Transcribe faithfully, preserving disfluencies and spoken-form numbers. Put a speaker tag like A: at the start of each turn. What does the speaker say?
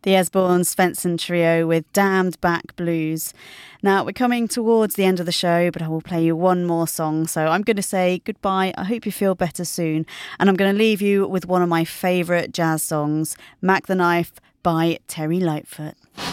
A: The Esborn Svensson Trio with Damned Back Blues. Now, we're coming towards the end of the show, but I will play you one more song. So I'm going to say goodbye. I hope you feel better soon. And I'm going to leave you with one of my favourite jazz songs, Mac the Knife by Terry Lightfoot.